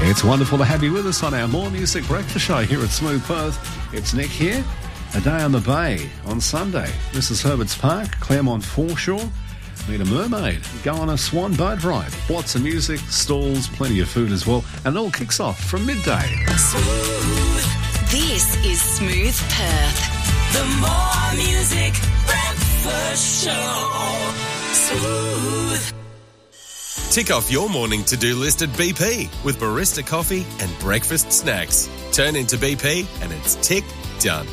It's wonderful to have you with us on our More Music Breakfast Show here at Smooth Perth. It's Nick here. A day on the bay on Sunday. This is Herbert's Park, Claremont Foreshore. Meet a mermaid, go on a swan boat ride. Lots of music, stalls, plenty of food as well. And it all kicks off from midday. Smooth. This is Smooth Perth. The More Music Breakfast Show. Smooth. Tick off your morning to-do list at BP with barista coffee and breakfast snacks. Turn into BP and it's tick done.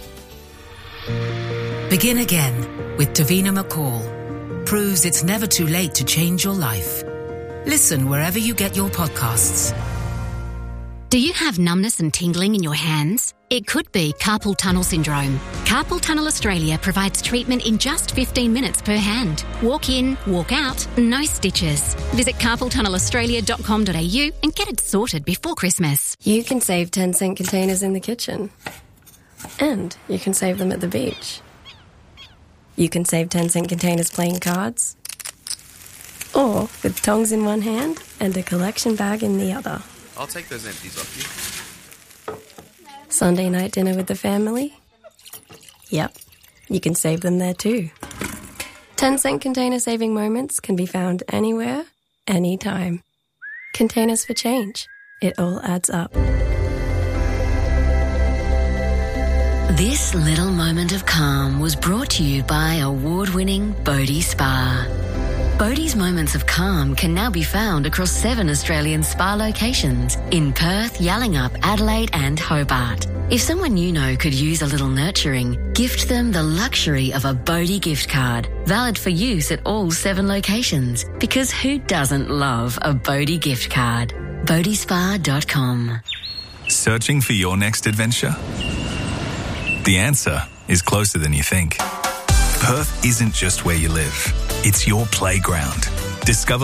Begin again with Davina McCall. Proves it's never too late to change your life. Listen wherever you get your podcasts. Do you have numbness and tingling in your hands? It could be carpal tunnel syndrome. Carpal Tunnel Australia provides treatment in just 15 minutes per hand. Walk in, walk out, no stitches. Visit carpaltunnelaustralia.com.au and get it sorted before Christmas. You can save 10-cent containers in the kitchen. And you can save them at the beach. You can save 10-cent containers playing cards. Or with tongs in one hand and a collection bag in the other. I'll take those empties off you. Sunday night dinner with the family? Yep, you can save them there too. 10-cent container saving moments can be found anywhere, anytime. Containers for change. It all adds up. This little moment of calm was brought to you by award-winning Bodhi Spa. Bodhi's moments of calm can now be found across 7 Australian spa locations in Perth, Yallingup, Adelaide and Hobart. If someone you know could use a little nurturing, gift them the luxury of a Bodhi gift card, valid for use at all 7 locations. Because who doesn't love a Bodhi gift card? bodhispa.com. Searching for your next adventure? The answer is closer than you think. Perth isn't just where you live. It's your playground. Discover